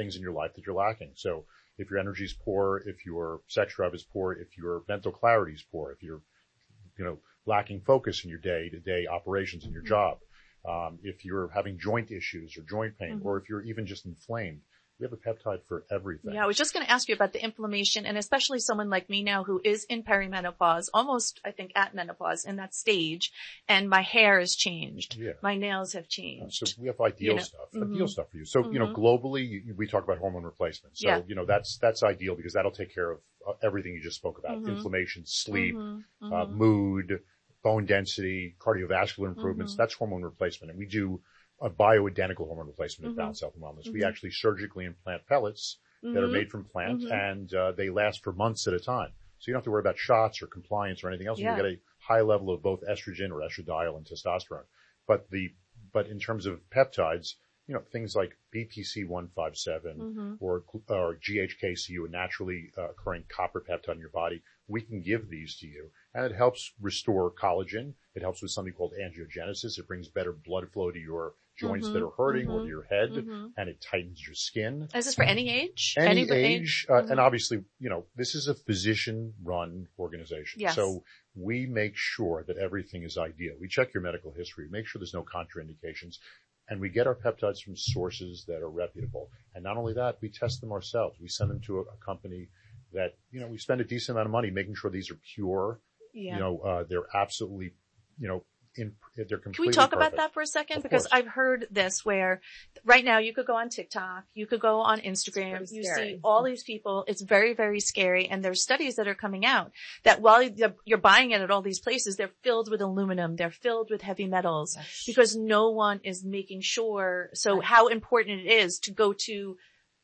things in your life that you're lacking. So if your energy is poor, if your sex drive is poor, if your mental clarity is poor, if you're, lacking focus in your day-to-day operations in your job, if you're having joint issues or joint pain, or if you're even just inflamed, we have a peptide for everything. Yeah, I was just going to ask you about the inflammation, and especially someone like me now who is in perimenopause, almost, I think, at menopause in that stage, and my hair has changed. Yeah. My nails have changed. So we have ideal stuff for you. So, globally, we talk about hormone replacement. So, that's ideal because that'll take care of everything you just spoke about. Inflammation, sleep, mood, bone density, cardiovascular improvements. That's hormone replacement. And we do a bioidentical hormone replacement at Balanced Health and Wellness. We actually surgically implant pellets that are made from plants, and they last for months at a time. So you don't have to worry about shots or compliance or anything else. You get a high level of both estrogen or estradiol and testosterone. But in terms of peptides, things like BPC-157 or GHKCU, a naturally occurring copper peptide in your body, we can give these to you. And it helps restore collagen. It helps with something called angiogenesis. It brings better blood flow to your joints that are hurting or to your head, and it tightens your skin. Is this for any age? Any age. And obviously, this is a physician-run organization. Yes. So we make sure that everything is ideal. We check your medical history, make sure there's no contraindications, and we get our peptides from sources that are reputable. And not only that, we test them ourselves. We send them to a company that, we spend a decent amount of money making sure these are pure. Yeah. They're absolutely, they're completely Can we talk perfect. about that for a second? Because I've heard this where right now you could go on TikTok, you could go on Instagram, you see all these people. It's very, very scary. And there's studies that are coming out that while you're buying it at all these places, they're filled with aluminum. They're filled with heavy metals because no one is making sure. So how important it is to go to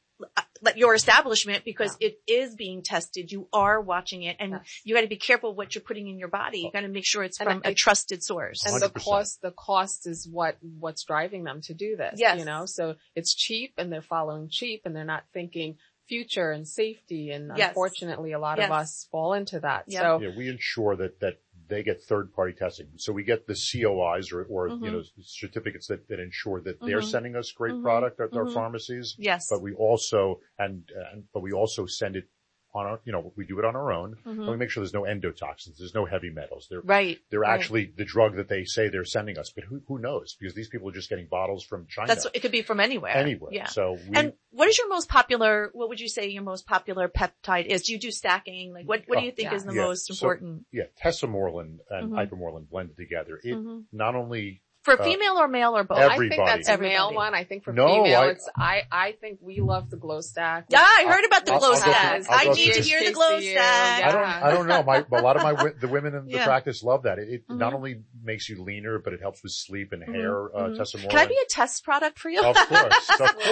your establishment because it is being tested. You are watching it, and you got to be careful what you're putting in your body. You got to make sure it's from a trusted source. And 100%. the cost is what's driving them to do this. Yes. So it's cheap, and they're following cheap, and they're not thinking future and safety. And unfortunately, a lot of us fall into that. Yep. So we ensure that they get third-party testing. So we get the COIs or certificates that ensure that they're sending us great product at our pharmacies. Yes. But we also, but we also send it on our, we do it on our own. And we make sure there's no endotoxins. There's no heavy metals. They're actually the drug that they say they're sending us. But who knows? Because these people are just getting bottles from China. It could be from anywhere. Anywhere. Yeah. So and what is what would you say your most popular peptide is? Do you do stacking? Like what do you think is the most important? So, Tesamorelin and Ipamorelin blended together. It not only for female or male or both? Everybody. I think that's a male one. I think for female, I think we love the Glow Stack. Yeah, I heard about the Glow Stack. I need to hear the Glow Stack. I don't know. A lot of the women in the practice love that. It not only makes you leaner, but it helps with sleep and hair. Tesamorelin. Can I be a test product for you? Of course.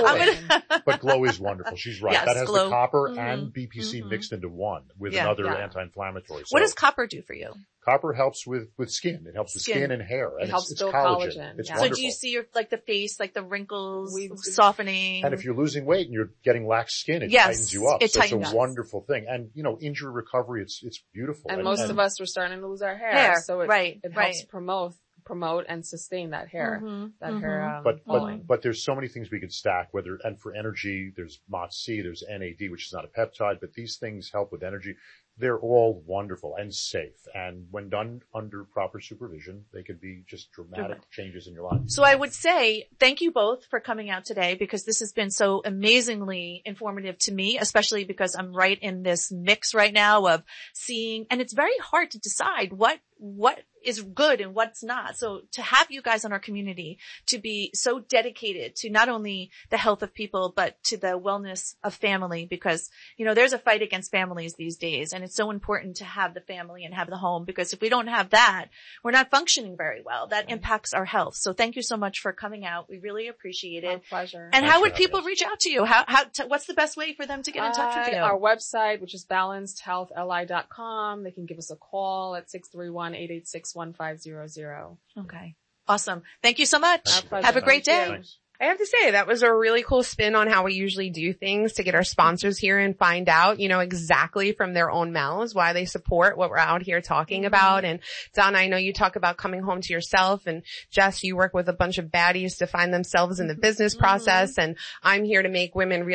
But Glow is wonderful. She's right. Yes, that has the copper and BPC mixed into one with another anti-inflammatory. What does copper do for you? Copper helps with skin. It helps with skin and hair. And it helps build collagen. It's wonderful. So do you see the face, like the wrinkles softening? And if you're losing weight and you're getting lax skin, it tightens you up. It's a wonderful thing. And, injury recovery, it's beautiful. And most of us are starting to lose our hair. So it helps promote and sustain that hair, hair. But there's so many things we could stack, and for energy, there's MOTS-C, there's NAD, which is not a peptide, but these things help with energy. They're all wonderful and safe. And when done under proper supervision, they could be just dramatic changes in your life. So I would say thank you both for coming out today because this has been so amazingly informative to me, especially because I'm right in this mix right now of seeing, and it's very hard to decide what is good and what's not. So to have you guys in our community to be so dedicated to not only the health of people, but to the wellness of family, because, there's a fight against families these days. And it's so important to have the family and have the home, because if we don't have that, we're not functioning very well. That impacts our health. So thank you so much for coming out. We really appreciate it. Our pleasure. And how would people reach out to you? What's the best way for them to get in touch with you? Our website, which is balancedhealthli.com. They can give us a call at 631-886-1500. Okay. Awesome. Thank you so much. Have a great day. Thanks. I have to say that was a really cool spin on how we usually do things to get our sponsors here and find out, exactly from their own mouths why they support what we're out here talking about. And Donna, I know you talk about coming home to yourself, and Jess, you work with a bunch of baddies to find themselves in the business process. And I'm here to make women realize